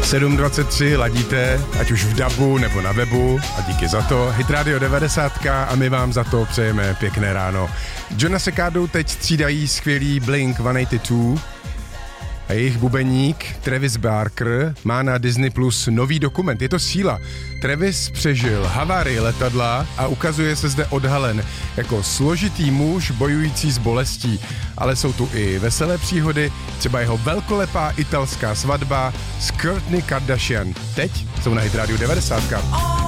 7:23 ladíte, ať už v DABu nebo na webu, a díky za to. Hit Radio 90 a my vám za to přejeme pěkné ráno. Johna Secádou teď střídají skvělý Blink-182 a jejich bubeník Travis Barker má na Disney Plus nový dokument. Je to síla. Travis přežil havárii letadla a ukazuje se zde odhalen jako složitý muž bojující s bolestí. Ale jsou tu i veselé příhody, třeba jeho velkolepá italská svatba s Kourtney Kardashian. Teď jsou na Hit Radio 90.